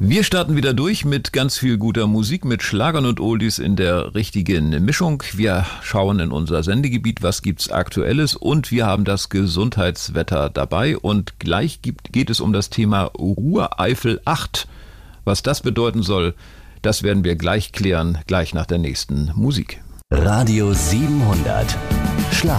Wir starten wieder durch mit ganz viel guter Musik, mit Schlagern und Oldies in der richtigen Mischung. Wir schauen in unser Sendegebiet, was gibt's Aktuelles, und wir haben das Gesundheitswetter dabei. Und gleich geht es um das Thema Ruhreifel 8. Was das bedeuten soll, das werden wir gleich klären, gleich nach der nächsten Musik. Radio 700. Schlager.